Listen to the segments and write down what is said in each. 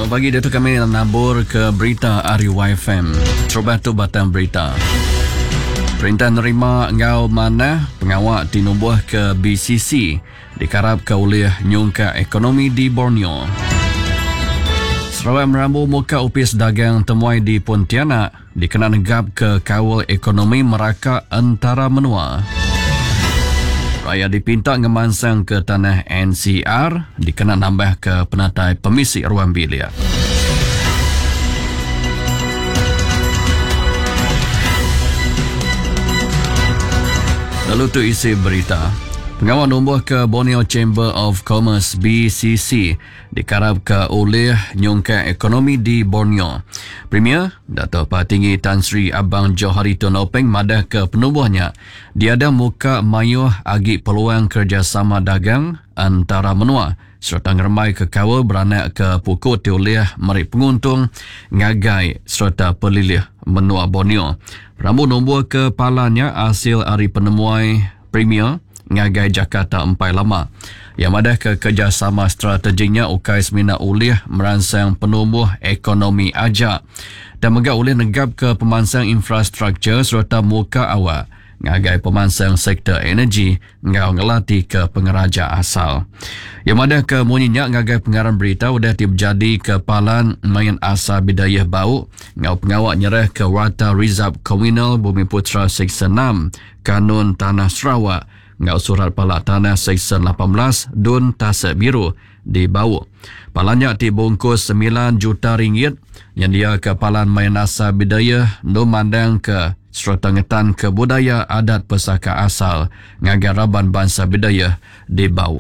Selamat pagi, Datuk kami nabur ke berita RUYFM. Terbatu batang berita. Perintah nerima ngau mana pengawak dinubuh ke BCC dikarap ke oleh nyungka ekonomi di Borneo. Sarawak merambu muka upis dagang temuai di Pontianak dikena negap ke kawal ekonomi Meraka antara menua. Raya dipinta ngemansang ke tanah NCR dikena nambah ke penatai pemisik ruang bilik. Lalu tu isi berita. Pengawal numbuh ke Borneo Chamber of Commerce BCC dikarap ke oleh nyungka ekonomi di Borneo. Premier Dato' Patinggi Tan Sri Abang Johari Tonopeng madah ke penubuhnya diada muka mayuh agi peluang kerjasama dagang antara menua serta ngermai ke kawal beranak ke pukul dioleh mari penguntung ngagai serta pelilih menua Borneo. Rambu numbuh ke palanya hasil hari penemuai Premier ngagai Jakarta Empai Lama yang madah ke kerjasama strateginya ukai semina ulih merangsang penumbuh ekonomi ajak dan megak ulih negap ke pemansang infrastruktur serta muka awak ngagai pemansang sektor energi ngau ngelati ke pengeraja asal. Yang madah ke munyinya ngagai pengarang berita udah terjadi ke palan mayan asal bidayah bau ngau pengawak nyerah ke Wata Rizab Komunal Bumi Putra Seksyen 6 Kanun Tanah Sarawak ngau surat palak tanah Seksyen 18 Dun Tasik Biru di Bau. Palannya dibungkus RM9 juta yang dia ke palan main asal bidayah memandang ke serta ngetan ke budaya adat pesaka asal ngagai Raban Bangsa Bidayah di Bau.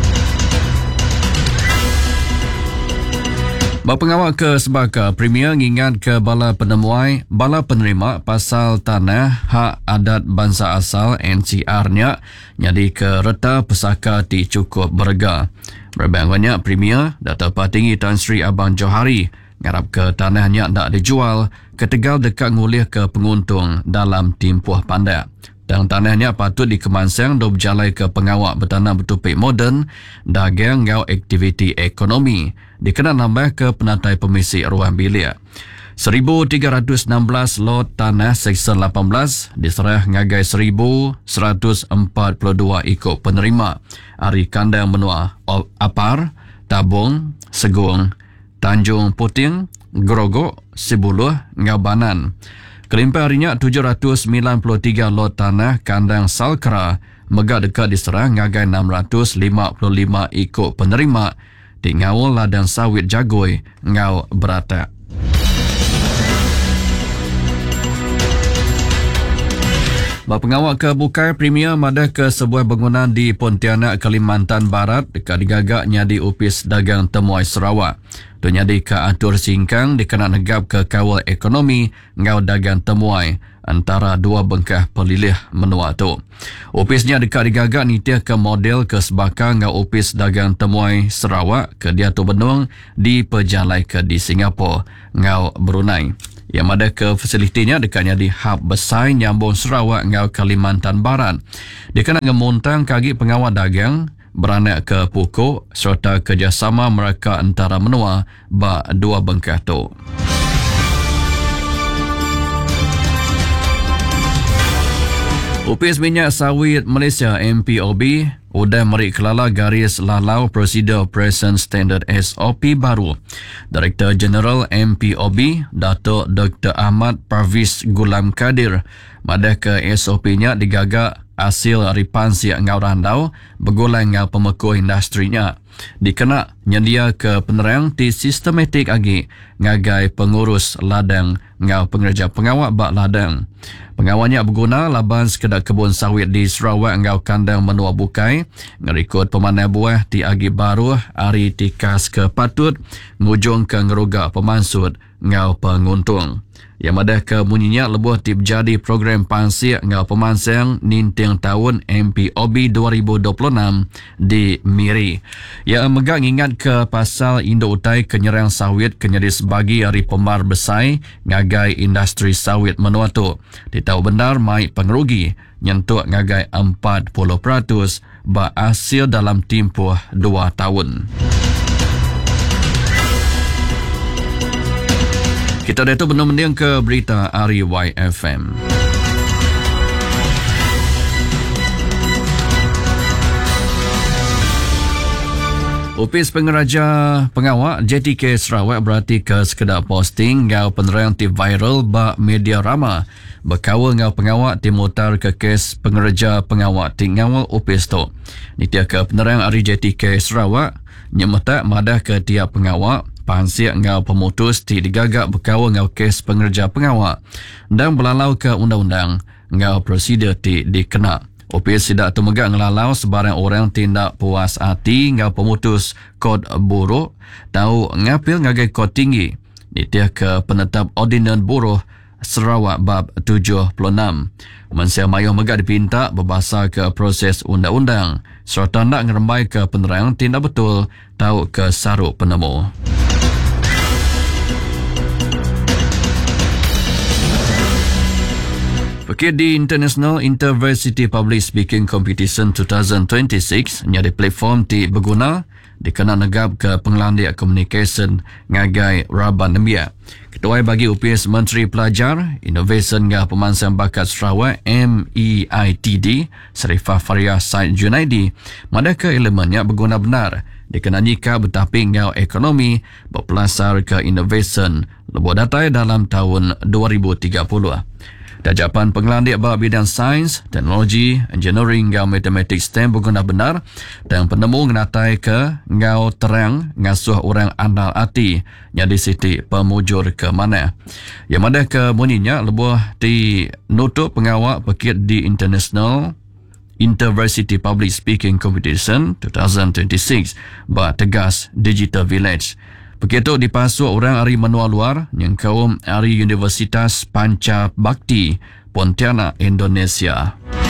Pengawak ke Sebaka, Premier ngingat ke bala penerima pasal tanah hak adat bangsa asal NCR-nya jadi ke reta pesaka di cukup berga. Berbandingnya Premier Dato' Patinggi Tan Sri Abang Johari ngarap ke tanahnya nak dijual ke Tegal dekat ngulih ke penguntung dalam timpuh pandak. Dan tanahnya patut dikemansang do berjalai ke pengawak bertanah bertupik moden dagang ngau aktiviti ekonomi dikena nambah ke penatai pemisik ruang bilik. 1,316 lot tanah Seksyen 18 diserah ngagai 1,142 ikut penerima Ari Kandang Menua Apar, Tabung, Segung, Tanjung Puting, Grogok, Sibuluh, Ngabanan. Kelimpah harinya 793 lot tanah kandang Salkra megak dekat diserah ngagai 655 ikut penerima di ngau ladang sawit Jagoi ngau Beratak. Pengawak ke Bukai Premier madah ke sebuah bangunan di Pontianak, Kalimantan Barat dekat digagaknya di Upis Dagang Temuai Sarawak. Dunia di ke atur singkang dikena negap ke kawal ekonomi ngau dagang temuai antara dua bengkah pelilih menua tu. Opisnya dekat digagak nitiah ke model ke Sebaka ngau Upis Dagang Temuai Sarawak ke Diatu Benung di pejalai ke di Singapura ngau Brunei. Yang ada ke fasilitinya dekatnya di hub besar nyambung Sarawak ngau Kalimantan Barat. Dia kena ngemuntang kaki pengawal dagang beranak ke pokok serta kerjasama mereka antara menua dua bengkah tu. Upis Minyak Sawit Malaysia MPOB udah meri kelala garis lalau prosedur Present Standard SOP baru. Direktur Jeneral MPOB Dato' Dr. Ahmad Parviz Gulam Kadir madah ke SOP-nya digagak hasil ripan siap ngau randau bergulai ngau pemekuh industrinya. Dikena nyedia ke penerang di sistematik agi ngagai pengurus ladang ngau pengerja pengawak bak ladang. Pengawalnya berguna laban sekedar kebun sawit di Sarawak ngau kandang menua Bukai ngerikut pemanai buah di agi baru hari tikas ke patut ngujung ke ngeruga pemansud ngau penguntung. Yang madah ke munyinya lebuh tip jadi program pansik ngau pemansang ninting tahun MPOB 2026 di Miri. Yang megak ngingat ke pasal Indo Utai kenyerang sawit kenyeri sebagi hari pemar besai ngagai industri sawit menua tu. Ditahu benar mai pengerugi nyentuh ngagai 40% ba hasil dalam tempoh 2 tahun. Kita dah tu benar-benar ke berita RYFM. Opis Pengeraja Pengawak JTK Sarawak berarti ke sekedar posting ngau penerang ti viral bak media rama berkawa ngau pengawak ti mutar ke kes pengereja pengawak ti ngawal opis tu. Nitia ke penerang ari JTK Sarawak nyemata madah ke tiap pengawak pansiak ngau pemutus ti digagak berkawa ngau kes pengereja pengawak dan belalau ke undang-undang ngau prosedur ti dikena. Opis tidak tumegak ngelalau sebarang orang tindak puas hati ngau pemutus kod buruh tahu ngapil ngagai kod tinggi. Nitia ke penetap Ordinan Buruh Sarawak bab 76. Mensia mayuh megak dipinta berbahasa ke proses undang-undang serta nak ngerembai ke penerang tindak betul tahu ke saruk penemu. Pakir di International Intervarsity Public Speaking Competition 2026 nyari platform ti berguna dikena negap ke Penglandia Communication ngagai Raban Nembia. Ketua bagi UPS Menteri Pelajar, Innovation ngah Pemansang Bakat Sarawak MEITD, Sarifah Faria Said Junaidi, madakah elemennya berguna benar dikena jika bertaping ngau ekonomi berpelasar ke innovation lebih datai dalam tahun 2030. Dajapan Penglandia bab bidang sains, teknologi, engineering ngau matematik STEM berguna benar dan penemu ngenatai ke ngau terang ngasuh orang andal hati nyadi siti pemujur ke mana. Yang mana ke muninya lebuh di nutup pengawak pekit di International Intervarsity Public Speaking Competition 2026 bak tegas Digital Village. Begitu dipasuk orang ari menua luar yang kaum ari Universitas Panca Bakti Pontianak Indonesia.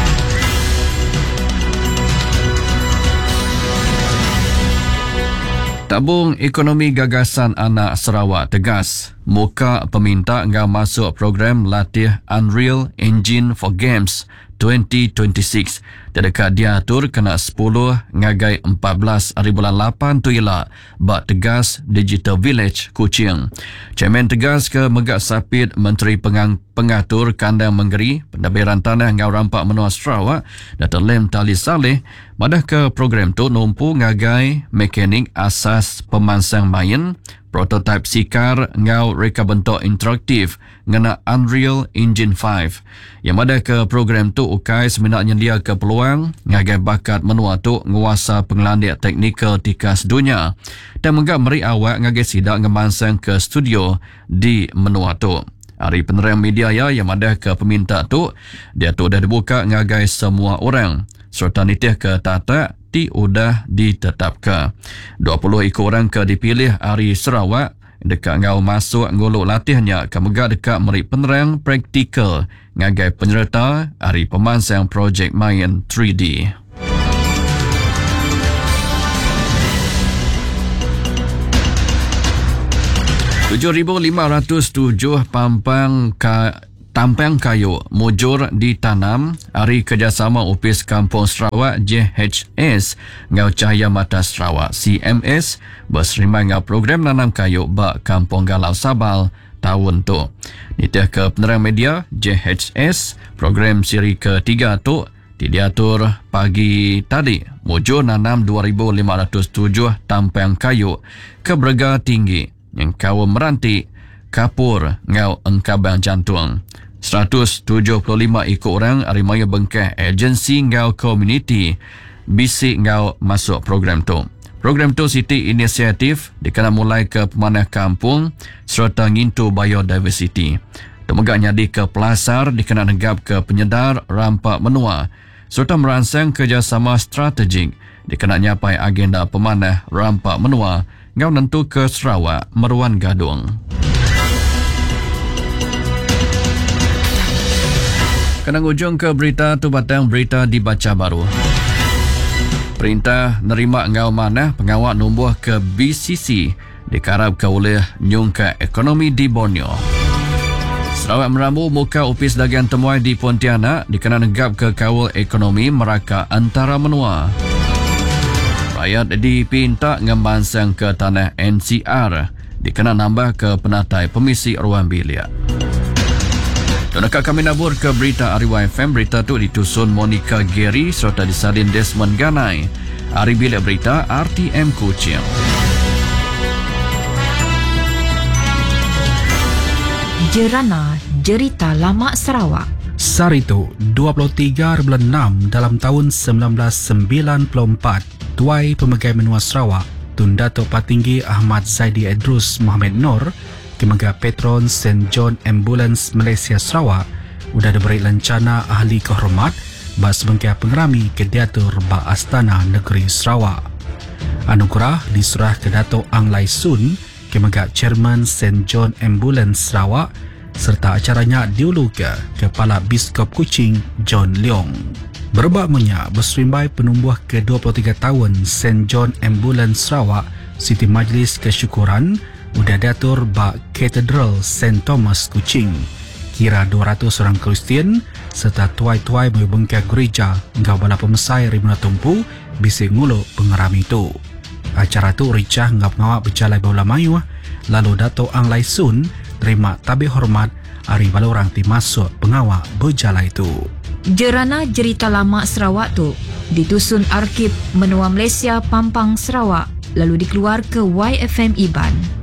Tabung Ekonomi Gagasan Anak Sarawak tegas muka peminta ngau masuk program latih Unreal Engine for Games 2026. Terdekat diatur kena 10 ngagai 14 hari bulan 8 tu ialah bak tegas Digital Village Kuching. Chairman tegas ke megak sapit Menteri Pengatur Kandang Menggeri Pentadbiran Tanah ngau rampak menua Sarawak Dr. Lem Tali Saleh madah ke program tu numpu ngagai mekanik asas pemansang main prototype sikar ngau reka bentuk interaktif ngena Unreal Engine 5. Yang ada ke program tu ukai seminatnya dia ke peluang ngagai bakat menua tu nguasa penglandia teknikal tikas dunia dan menggak meri awak ngagai sidak ngemansang ke studio di menua tu. Hari penerang media ya yang ada ke peminta tu dia tu dah dibuka ngagai semua orang serta nitih ke tata ti udah ditetapkan. 20 ekor orang ke dipilih hari Sarawak dekat ngau masuk ngolok latihnya ke megak dekat meri penerang praktikal ngagai penyerta hari pemansang projek main 3D. $7,507 tampang kayu mujur ditanam hari kerjasama Opis Kampung Sarawak JHS ngau Cahaya Mata Sarawak CMS berserimai ngau program nanam kayu bak Kampung Galau Sabal tahun tu. Nitih ke penerang media JHS program siri ke-3 tu diatur pagi tadi mujur nanam 2,507 tampang kayu ke berga tinggi yang kaum merantik kapur ngau engkabang jantung. 175 ekor orang arimaya bengkeh agensi ngau community bisik ngau masuk program tu. Program tu siti inisiatif dikena mulai ke pemanah kampung serta ngintu biodiversity. Temegak nyadi ke pelasar dikena negap ke penyedar rampak menua serta merangsang kerjasama strategik dikena nyapai agenda pemanah rampak menua ngau nentu ke Sarawak Meruan Gadung. Kenang ujung ke berita tu batang berita dibaca baru. Perintah nerima ngau manah pengawak numbuh ke BCC dikarab ke oleh Nyungka Ekonomi di Borneo. Sarawak meramu muka Opis Dagang Temuai di Pontianak dikena negap ke kawal ekonomi Meraka antara menua. Rakyat dipinta ngemansang ke tanah NCR dikena nambah ke penatai pemisi ruang bilik. Tunakah kami nabur ke berita Ariwa FM. Berita tu ditusun Monica Gary serta disalin Desmond Ganai. Hari bilik berita RTM Kuching. Jerana Jerita Lama Sarawak. Sarito 23 bulan 6 dalam tahun 1994, Tuai Pemegai Menua Sarawak Tun Dato' Patinggi Ahmad Zaidi Idrus Mohamed Nur Kemega Petron St. John Ambulance Malaysia Sarawak sudah diberi lencana ahli kehormat bas bengkai pengerami ke Diatur Ba Astana Negeri Sarawak. Anugerah diserah ke Dato' Ang Lai Sun Kemega Chairman St. John Ambulance Sarawak serta acaranya diuluga Kepala Biskop Kuching John Leong. Berbakmunya berserimbai penumbuh ke-23 tahun St. John Ambulance Sarawak Siti Majlis Kesyukuran udah diatur Ba Katedral St. Thomas Kuching. Kira 200 orang Kristian serta tuai-tuai membengkai gereja ngau bala pemesai rimuna tumpu bising ngulu pengerami itu. Acara tu ricah ngap ngawak berjalai bawla mayu lalu Dato' Ang Lai Sun terima tabik hormat hari balorang ti masuk pengawak berjalai itu. Jerana Jerita Lama Sarawak tu ditusun Arkib Menua Malaysia Pampang Sarawak lalu dikeluar ke YFM Iban.